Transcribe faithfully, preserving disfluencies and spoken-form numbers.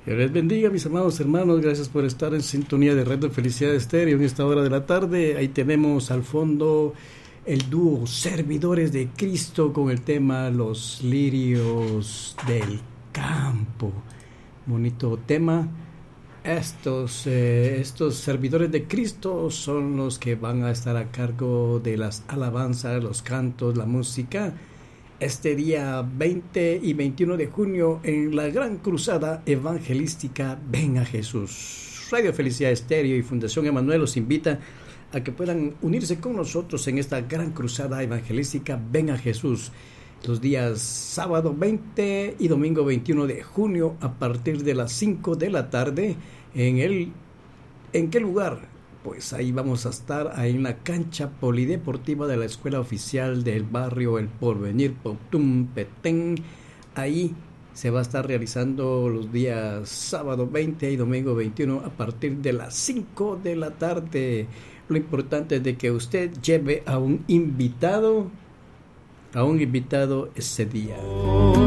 Dios les bendiga, mis amados hermanos. Gracias por estar en sintonía de Red de Felicidad Estéreo en esta hora de la tarde. Ahí tenemos al fondo el dúo Servidores de Cristo con el tema Los Lirios del Campo. Bonito tema. Estos, eh, estos servidores de Cristo son los que van a estar a cargo de las alabanzas, los cantos, la música. Este día veinte y veintiuno de junio en la gran cruzada evangelística Ven a Jesús. Radio Felicidad Estéreo y Fundación Emanuel los invita a que puedan unirse con nosotros en esta gran cruzada evangelística Ven a Jesús. Los días sábado veinte y domingo veintiuno de junio a partir de las cinco de la tarde. ¿En el, ¿En qué lugar? Pues ahí vamos a estar, ahí en la cancha polideportiva de la Escuela Oficial del Barrio El Porvenir, Pautum, Petén. Ahí se va a estar realizando los días sábado veinte y domingo veintiuno a partir de las cinco de la tarde. Lo importante es de que usted lleve a un invitado, a un invitado ese día.